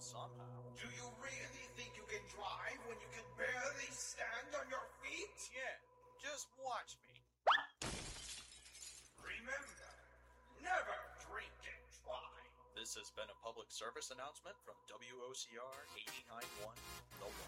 somehow. Do you really think you can drive when you can barely stand on your feet? Yeah, just watch me. Remember, never drink and drive. This has been a public service announcement from WOCR 89.1 The One.